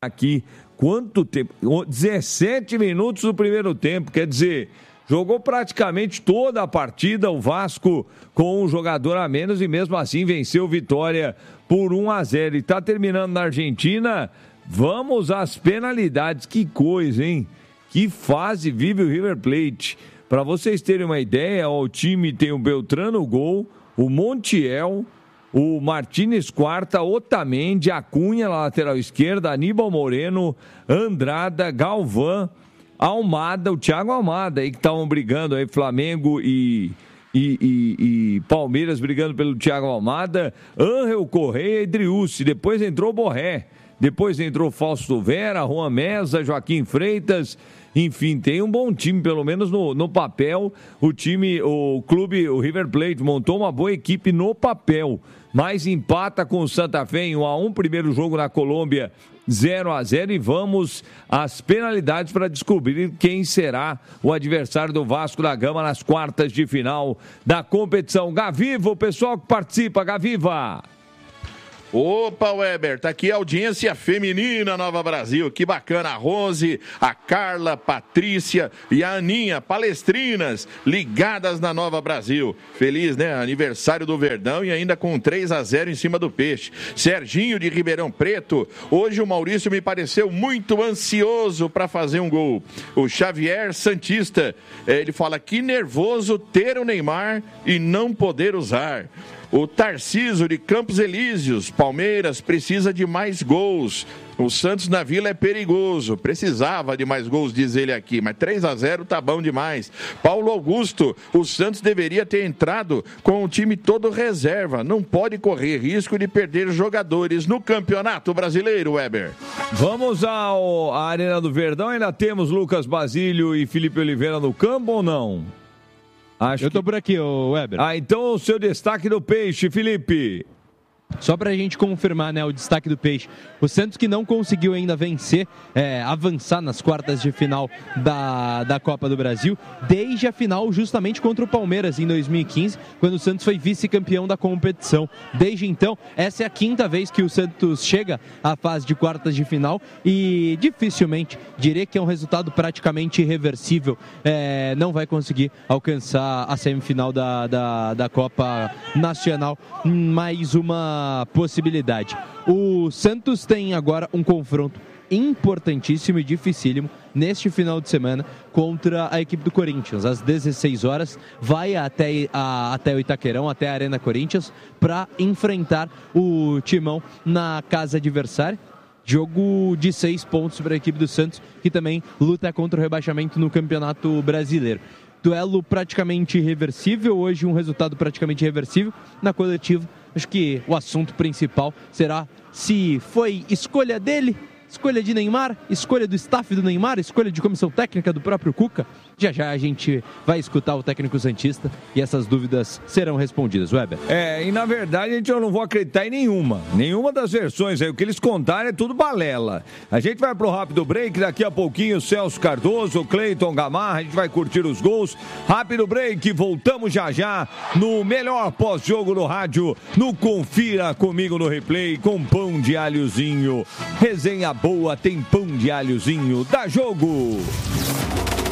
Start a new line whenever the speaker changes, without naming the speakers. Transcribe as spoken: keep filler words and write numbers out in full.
aqui. Quanto tempo? dezessete minutos do primeiro tempo, quer dizer, jogou praticamente toda a partida o Vasco com um jogador a menos e mesmo assim venceu Vitória por um a zero. E está terminando na Argentina, vamos às penalidades. Que coisa, hein? Que fase vive o River Plate. Para vocês terem uma ideia, ó, o time tem o Beltrano no gol, o Montiel, o Martínez Quarta, Otamendi, Acunha na lateral esquerda, Aníbal Moreno, Andrada, Galvão, Almada, o Thiago Almada, aí que estavam brigando aí, Flamengo e, e, e, e Palmeiras brigando pelo Thiago Almada, Ángel Correia e Driussi, depois entrou Borré, depois entrou Fausto Vera, Juan Mesa, Joaquim Freitas. Enfim, tem um bom time, pelo menos no, no papel. O time, o clube, o River Plate montou uma boa equipe no papel, mas empata com o Santa Fé em um a um, primeiro jogo na Colômbia, zero a zero, e vamos às penalidades para descobrir quem será o adversário do Vasco da Gama nas quartas de final da competição. Gaviva, o pessoal que participa, Gaviva!
Opa, Weber, tá aqui a audiência feminina Nova Brasil, que bacana, a Rose, a Carla, Patrícia e a Aninha, palestrinas, ligadas na Nova Brasil. Feliz, né? Aniversário do Verdão e ainda com três a zero em cima do Peixe. Serginho de Ribeirão Preto, hoje o Maurício me pareceu muito ansioso para fazer um gol. O Xavier Santista, ele fala que nervoso ter o Neymar e não poder usar. O Tarciso de Campos Elíseos, Palmeiras precisa de mais gols. O Santos na Vila é perigoso, precisava de mais gols, diz ele aqui, mas três a zero tá bom demais. Paulo Augusto, o Santos deveria ter entrado com o time todo reserva, não pode correr risco de perder jogadores no Campeonato Brasileiro, Weber.
Vamos ao, à Arena do Verdão, ainda temos Lucas Basílio e Felipe Oliveira no campo ou não? Acho
Eu tô
que...
por aqui, ô Weber.
Ah, então o seu destaque do Peixe, Felipe.
Só para a gente confirmar, né, o destaque do Peixe. O Santos que não conseguiu ainda vencer, é, avançar nas quartas de final da, da Copa do Brasil, desde a final justamente contra o Palmeiras em dois mil e quinze, quando o Santos foi vice-campeão da competição. Desde então, essa é a quinta vez que o Santos chega à fase de quartas de final e dificilmente, direi que é um resultado praticamente irreversível, é, não vai conseguir alcançar a semifinal da, da, da Copa Nacional. Mais uma possibilidade. O Santos tem agora um confronto importantíssimo e dificílimo neste final de semana contra a equipe do Corinthians. Às dezesseis horas, vai até, a, até o Itaquerão, até a Arena Corinthians, para enfrentar o Timão na casa adversária. Jogo de seis pontos para a equipe do Santos, que também luta contra o rebaixamento no Campeonato Brasileiro. Duelo praticamente irreversível, hoje um resultado praticamente irreversível. Na coletiva, acho que o assunto principal será se foi escolha dele, escolha de Neymar, escolha do staff do Neymar, escolha de comissão técnica do próprio Cuca. Já já a gente vai escutar o técnico santista e essas dúvidas serão respondidas, Weber.
É, e na verdade a gente eu não vou acreditar em nenhuma, nenhuma das versões aí, o que eles contaram é tudo balela. A gente vai pro rápido break, daqui a pouquinho o Celso Cardoso, o Cleiton Gamarra, a gente vai curtir os gols. Rápido break, voltamos já já no melhor pós-jogo do rádio, no Confira Comigo no Replay, com pão de alhozinho. Resenha boa, tem pão de alhozinho, dá jogo!